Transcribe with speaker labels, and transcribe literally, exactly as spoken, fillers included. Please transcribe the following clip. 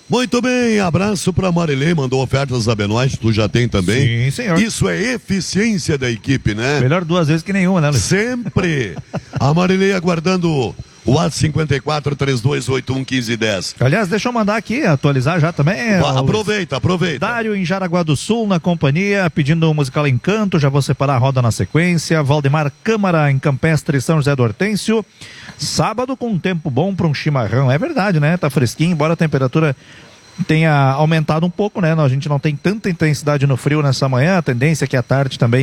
Speaker 1: Muito bem, abraço para Marilei, mandou ofertas a Benoist, tu já tem também.
Speaker 2: Sim, senhor.
Speaker 1: Isso é eficiência da equipe, né?
Speaker 2: Melhor duas vezes que nenhuma, né, Luiz?
Speaker 1: Sempre. A Marilei aguardando o WhatsApp cinquenta e quatro, três dois oito um, quinze dez.
Speaker 2: Aliás, deixa eu mandar aqui, atualizar já também.
Speaker 1: Ó, aproveita, aproveita.
Speaker 2: Dário em Jaraguá do Sul, na companhia, pedindo o musical Encanto, já vou separar a roda na sequência. Valdemar Câmara em Campestre, São José do Hortêncio. Sábado com um tempo bom para um chimarrão, é verdade, né? Tá fresquinho, embora a temperatura tenha aumentado um pouco, né? A gente não tem tanta intensidade no frio nessa manhã, a tendência é que à tarde também